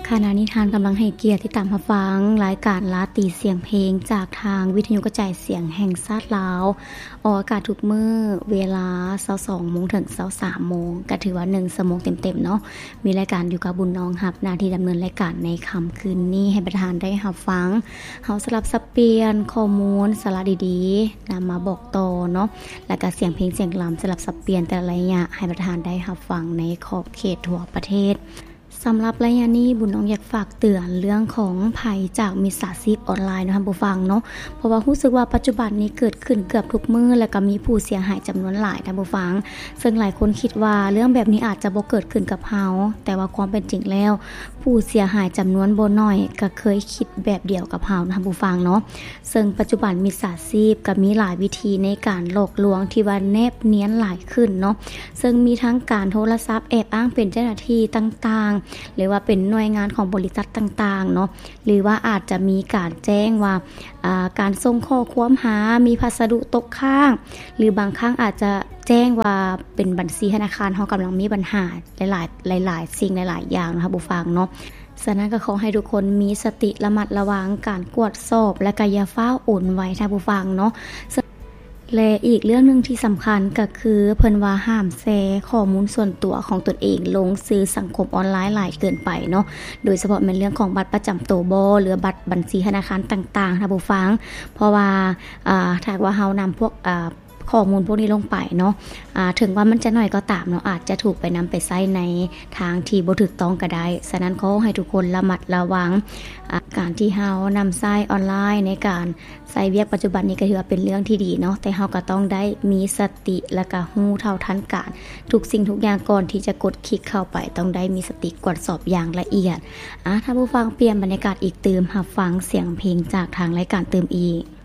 ขณะนี้ทานกำลังให้เกียรติที่ตามรับฟังรายการลาตีเสียงเพลงจากทางวิทยุกระจายเสียงแห่งชาติลาวออกอากาศทุกมื้อเวลา 22:00 นถึง 23:00 นก็ถือว่า1ชั่วโมงเต็มๆเนาะมีรายการอยู่กับบุญน้องรับหน้าที่ดำเนินรายการในค่ำคืนนี้ให้ประธานได้รับฟังเฮาสลับสับเปลี่ยนข้อมูลสาระดีๆนำมาบอกต่อเนาะแล้วก็เสียงเพลงเสียงลำสลับสับเปลี่ยนแต่ละระยะให้ประธานได้รับฟังในขอบเขตทั่วประเทศสำหรับระยะนี้บุญน้องอยากฝากเตือนเรื่องของภัยจากมิจฉาชีพออนไลน์นะคะผู้ฟังเนาะเพราะว่ารู้สึกว่าปัจจุบันนี้เกิดขึ้นเกือบทุกมื้อแล้วก็มีผู้เสียหายจำนวนหลายท่านผู้ฟังซึ่งหลายคนคิดว่าเรื่องแบบนี้อาจจะบ่เกิดขึ้นกับเฮาแต่ว่าความเป็นจริงแล้วผู้เสียหายจำนวนบ่น้อยก็เคยคิดแบบเดียวกับเฮานะคะผู้ฟังเนาะซึ่งปัจจุบันมิจฉาชีพก็มีหลายวิธีในการหลอกลวงที่ว่าแนบเนียนหลายขึ้นเนาะซึ่งมีทั้งการโทรศัพท์แอบอ้างเป็นเจ้าหน้าที่ต่างๆหรือว่าเป็นหน่วยงานของบริษัทต่างๆเนาะหรือว่าอาจจะมีการแจ้งว่าการส่งข้อความหามีพัสดุตกค้างหรือบางครั้งอาจจะแจ้งว่าเป็นบัญชีธนาคารเฮากำลังมีปัญหาหลายสิ่งหลายๆอย่างนะคะผู้ฟังเนาะฉะนั้นก็ขอให้ทุกคนมีสติระมัดระวังการกวดสอบและก็อย่าฟ้าวโอนไว้ท่านผู้ฟังเนาะและอีกเรื่องนึงที่สำคัญก็คือเพิ่นว่าห้ามแชร์ข้อมูลส่วนตัวของตนเองลงสื่อสังคมออนไลน์หลายเกินไปเนาะโดยเฉพาะเป็นเรื่องของบัตรประจำตัวบ่หรือบัตรบัญชีธนาคารต่างๆท่านผู้ฟังเพราะว่าถ้าว่าเฮานำพวกข้อมูลพวกนี้ลงไปเนาะถึงว่ามันจะน้อยก็ตามเนาะอาจจะถูกไปนำไปใช้ในทางที่บ่ถูกต้องก็ได้ฉะนั้นขอให้ทุกคนระมัดระวังการที่เฮานำใช้ออนไลน์ในการใช้เวียกปัจจุบันนี้ก็ถือว่าเป็นเรื่องที่ดีเนาะแต่เฮาก็ต้องได้มีสติและก็รู้เท่าทันการทุกสิ่งทุกอย่างก่อนที่จะกดคลิกเข้าไปต้องได้มีสติกวดสอบอย่างละเอียดถ้าผู้ฟังเปลี่ยนบรรยากาศอีกเติมรับฟังเสียงเพลงจากทางรายการเติมอีก